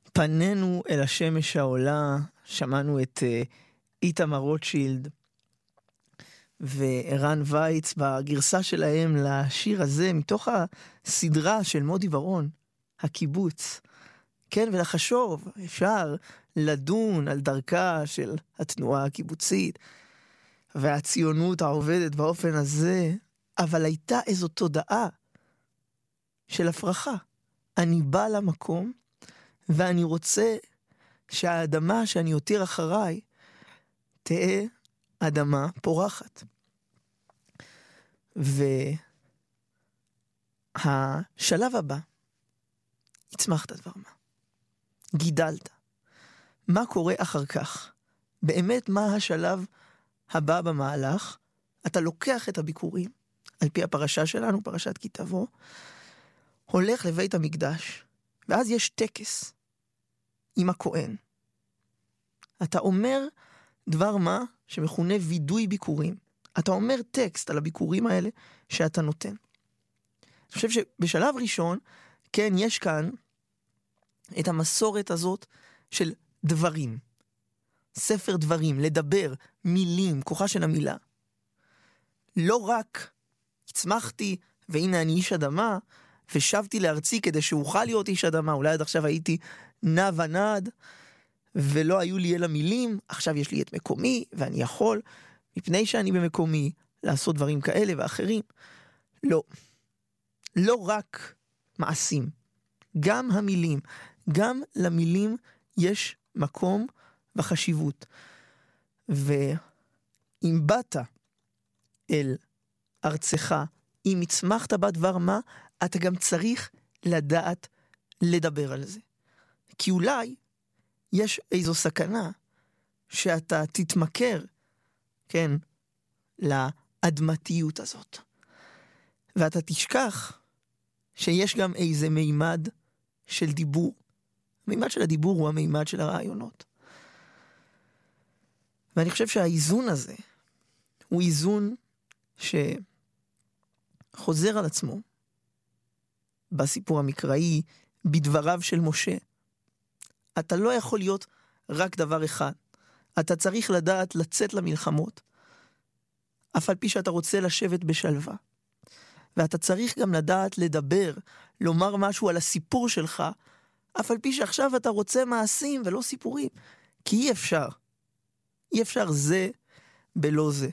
פנינו אל השמש העולה, שמענו את איתמר רוטשילד וערן וייץ בגרסה שלהם לשיר הזה, מתוך הסדרה של מודי ורון, הקיבוץ. כן, ולחשוב, אפשר לדון על דרכה של התנועה הקיבוצית והציונות העובדת באופן הזה, אבל הייתה איזו תודעה של הפרחה. אני בא למקום ואני רוצה שהאדמה שאני אותיר אחריי תהיה אדמה פורחת. והשלב הבא, הצמחת דבר מה? גידלת. מה קורה אחר כך? באמת מה השלב הבא במהלך? אתה לוקח את הביקורים, על פי הפרשה שלנו, פרשת כי תבוא, הולך לבית המקדש, ואז יש טקס עם הכהן. אתה אומר דבר מה שמכונה וידוי ביקורים. אתה אומר טקסט על הביקורים האלה שאתה נותן. אני חושב שבשלב ראשון, כן, יש כאן את המסורת הזאת של דברים. ספר דברים, לדבר, מילים, כוחה של המילה. לא רק הצמחתי והנה אני איש אדמה, ושבתי לארצי כדי שאוכל להיות איש אדמה. אולי עד עכשיו הייתי נע ונד, ולא היו לי אלא מילים. עכשיו יש לי את מקומי, ואני יכול, מפני שאני במקומי, לעשות דברים כאלה ואחרים. לא. לא רק מעשים. גם המילים. גם למילים יש מקום וחשיבות. ואם באת אל ארצך, אם הצמחת בה דבר מה, אתה גם צריך לדעת לדבר על זה. כי אולי יש איזו סכנה שאתה תתמכר, כן, לאדמתיות הזאת. ואתה תשכח שיש גם איזה מימד של דיבור. המימד של הדיבור הוא המימד של הרעיונות. ואני חושב שהאיזון הזה הוא איזון שחוזר על עצמו בסיפור המקראי, בדבריו של משה. אתה לא יכול להיות רק דבר אחד. אתה צריך לדעת לצאת למלחמות, אף על פי שאתה רוצה לשבת בשלווה. ואתה צריך גם לדעת לדבר, לומר משהו על הסיפור שלך, אף על פי שעכשיו אתה רוצה מעשים ולא סיפורים. כי אי אפשר. אי אפשר זה בלא זה.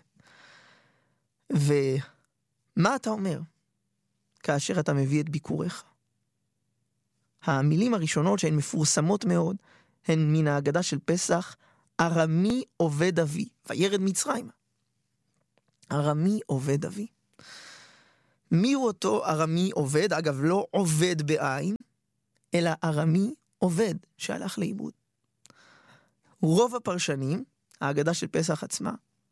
ומה אתה אומר כאשר אתה מביא את ביקורך? המילים הראשונות שהן מפורסמות מאוד, הן מן ההגדה של פסח, ארמי עובד אבי, וירד מצרים. ארמי עובד אבי. מי הוא אותו ארמי עובד? אגב, לא עובד בעין, אלא ארמי עובד שהלך לאיבוד. רוב הפרשנים, ההגדה של פסח עצמה,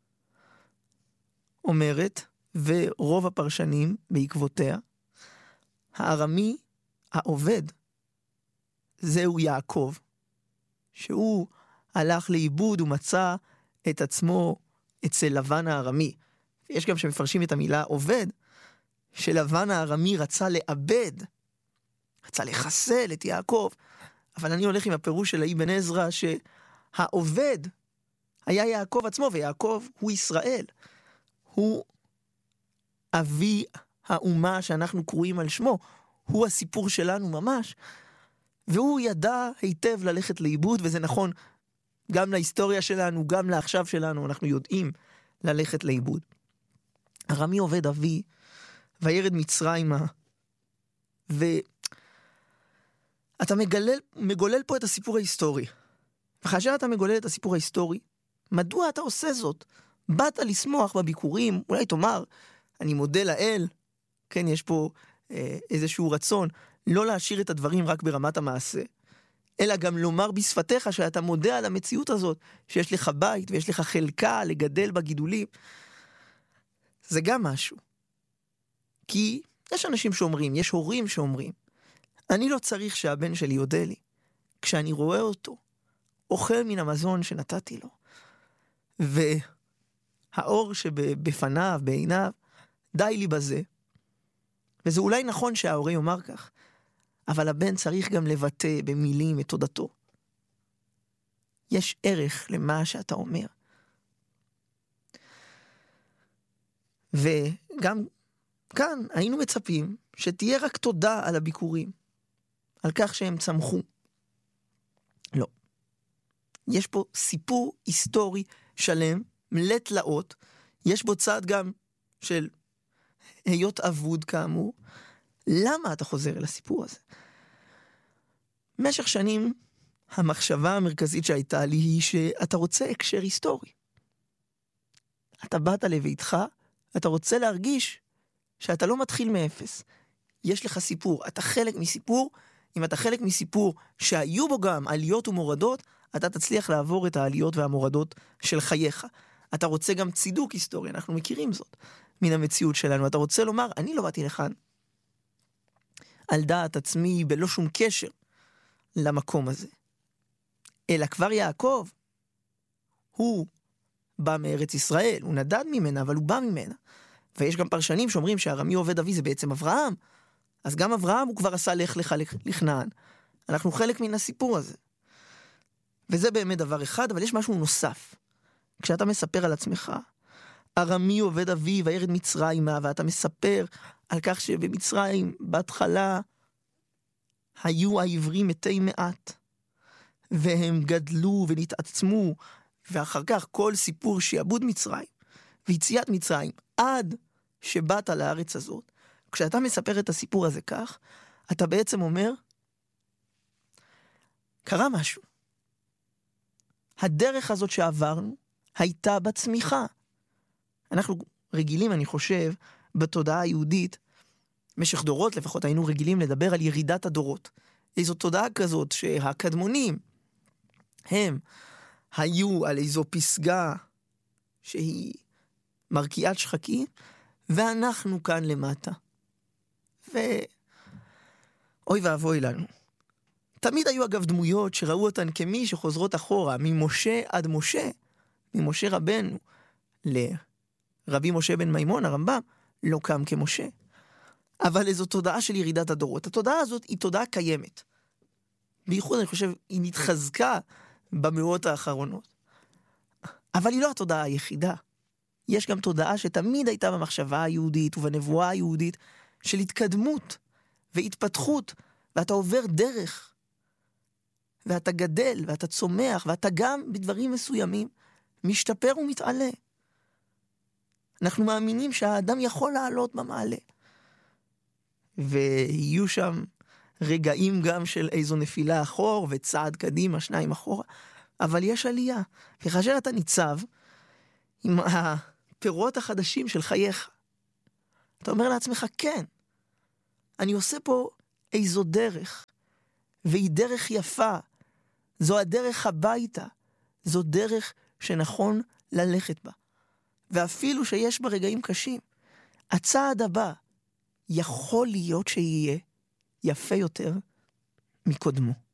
אומרת, ורוב הפרשנים בעקבותיה, הארמי העובד, זהו יעקב, שהוא הלך לאיבוד ומצא את עצמו אצל לבן הארמי. יש גם שמפרשים את המילה עובד, שלבן הארמי רצה לאבד, רצה לחסל את יעקב, אבל אני הולך עם הפירוש של האבן עזרא, שהעובד היה יעקב עצמו, ויעקב הוא ישראל, הוא אבי האומה שאנחנו קרואים על שמו, הוא הסיפור שלנו ממש, והוא ידע היטב ללכת לאיבוד, וזה נכון גם להיסטוריה שלנו, גם לעכשיו שלנו, אנחנו יודעים ללכת לאיבוד. ארמי עובד אבי, וירד מצרימה, ואתה מגולל פה את הסיפור ההיסטורי. וכאשר אתה מגולל את הסיפור ההיסטורי, מדוע אתה עושה זאת? באת לשמוח בביקורים, אולי תאמר, אני מודה לאל, כן, יש פה איזשהו רצון, לא להשאיר את הדברים רק ברמת המעשה, אלא גם לומר בשפתיך שאתה מודה על המציאות הזאת, שיש לך בית ויש לך חלקה לגדל בגידולים. זה גם משהו. כי יש אנשים שאומרים, יש הורים שאומרים, אני לא צריך שהבן שלי יודה לי, כשאני רואה אותו, אוכל מן המזון שנתתי לו, והאור שבפניו, בעיניו, די לי בזה. וזה אולי נכון שההורה יאמר כך, אבל הבן צריך גם לבטא במילים את תודתו. יש ערך למה שאתה אומר. וגם כאן היינו מצפים שתהיה רק תודה על הביקורים, על כך שהם צמחו. לא. יש פה סיפור היסטורי שלם, מלא תלאות, יש בו צד גם של היות אבוד כאמור. למה אתה חוזר אל הסיפור הזה? במשך שנים, המחשבה המרכזית שהייתה לי היא שאתה רוצה הקשר היסטורי. אתה באת לביתך, אתה רוצה להרגיש שאתה לא מתחיל מאפס. יש לך סיפור, אתה חלק מסיפור. אם אתה חלק מסיפור שהיו בו גם עליות ומורדות, אתה תצליח לעבור את העליות והמורדות של חייך. אתה רוצה גם צידוק היסטורי, אנחנו מכירים זאת מן המציאות שלנו. אתה רוצה לומר, אני לא באתי לכאן על דעת עצמי בלא שום קשר למקום הזה. אלא כבר יעקב, הוא בא מארץ ישראל, הוא נדד ממנה, אבל הוא בא ממנה. ויש גם פרשנים שאומרים שהארמי עובד אבי זה בעצם אברהם, אז גם אברהם הוא כבר עשה לך לכנען. אנחנו חלק מן הסיפור הזה. וזה באמת דבר אחד, אבל יש משהו נוסף. כשאתה מספר על עצמך, ארמי עובד אבי וירד מצרימה, ואתה מספר על כך שבמצרים בהתחלה היו העברים מתי מעט, והם גדלו ונתעצמו, ואחר כך כל סיפור שיעבוד מצרים, ויציאת מצרים, עד שבאת לארץ הזאת, כשאתה מספר את הסיפור הזה כך, אתה בעצם אומר, קרה משהו. הדרך הזאת שעברנו, הייתה בצמיחה. אנחנו רגילים, אני חושב, בתודעה היהודית, במשך דורות לפחות היינו רגילים לדבר על ירידת הדורות. איזו תודעה כזאת שהקדמונים, הם היו על איזו פסגה שהיא מרקיעת שחקים, ואנחנו כאן למטה. אוי ואבוי לנו. תמיד היו אגב דמויות שראו אותן כמי שחוזרות אחורה, ממשה עד משה, ממשה רבנו לרבי משה בן מימון, הרמב"ם, לא קם כמשה. אבל איזו תודעה של ירידת הדורות. התודעה הזאת היא תודעה קיימת. בייחוד אני חושב, היא נתחזקה במאות האחרונות. אבל היא לא התודעה היחידה. יש גם תודעה שתמיד הייתה במחשבה היהודית ובנבואה היהודית של התקדמות והתפתחות, ואתה עובר דרך, ואתה גדל, ואתה צומח, ואתה גם בדברים מסוימים משתפר ומתעלה. אנחנו מאמינים שהאדם יכול לעלות במעלה. ויהיו שם רגעים גם של איזו נפילה אחור, וצעד קדימה, שניים אחורה, אבל יש עלייה. וכאשר אתה ניצב עם הפירות החדשים של חייך, אתה אומר לעצמך, כן, אני עושה פה איזו דרך, והיא דרך יפה, זו הדרך הביתה, זו דרך שנכון ללכת בה. ואפילו שיש בה רגעים קשים, הצעד הבא יכול להיות שיהיה יפה יותר מקודמו.